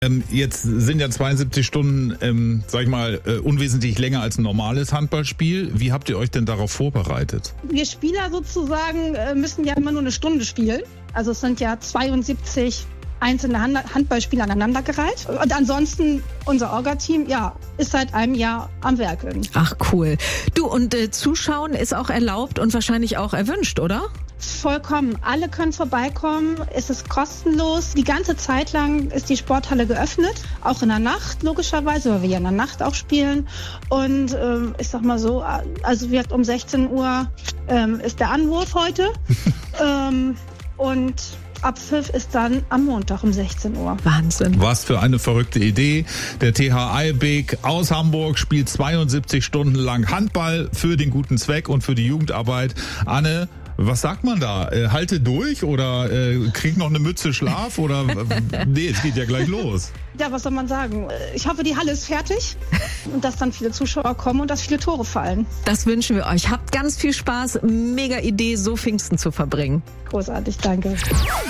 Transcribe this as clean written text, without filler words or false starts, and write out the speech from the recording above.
Jetzt sind ja 72 Stunden, sag ich mal, unwesentlich länger als ein normales Handballspiel. Wie habt ihr euch denn darauf vorbereitet? Wir Spieler sozusagen müssen ja immer nur eine Stunde spielen. Also es sind ja 72 einzelne Handballspiele aneinandergereiht. Und ansonsten, unser Orga-Team, ist seit einem Jahr am Werk irgendwie. Ach cool. Du, und Zuschauen ist auch erlaubt und wahrscheinlich auch erwünscht, oder? Vollkommen. Alle können vorbeikommen. Es ist kostenlos. Die ganze Zeit lang ist die Sporthalle geöffnet. Auch in der Nacht, logischerweise, weil wir ja in der Nacht auch spielen. Und ich sag mal so, also wird um 16 Uhr ist der Anwurf heute. Und Abpfiff ist dann am Montag um 16 Uhr. Wahnsinn. Was für eine verrückte Idee. Der TH Eilbek aus Hamburg spielt 72 Stunden lang Handball für den guten Zweck und für die Jugendarbeit. Anne, was sagt man da? Halte durch oder krieg noch eine Mütze Schlaf? Oder nee, es geht ja gleich los. Ja, was soll man sagen? Ich hoffe, die Halle ist fertig und dass dann viele Zuschauer kommen und dass viele Tore fallen. Das wünschen wir euch. Habt ganz viel Spaß. Mega Idee, so Pfingsten zu verbringen. Großartig, danke.